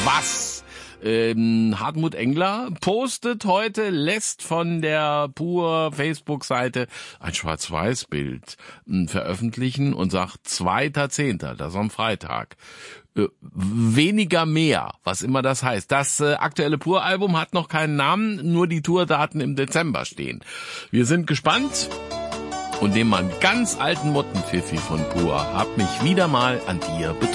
was? Hartmut Engler postet heute, lässt von der Pur Facebook-Seite ein Schwarz-Weiß-Bild veröffentlichen und sagt 2.10., das ist am Freitag. Weniger mehr, was immer das heißt. Das aktuelle Pur-Album hat noch keinen Namen, nur die Tourdaten im Dezember stehen. Wir sind gespannt und nehmen mal einen ganz alten Mottenpfiffi von Pur. Hab mich wieder mal an dir betroffen.